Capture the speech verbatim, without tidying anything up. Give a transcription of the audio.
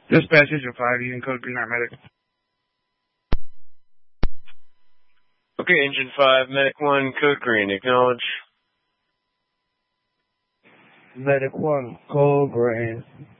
Dispatch Engine five, using code Green Knight Medic. Okay, Engine five, Medic one, code green, acknowledge. Medic one, code green.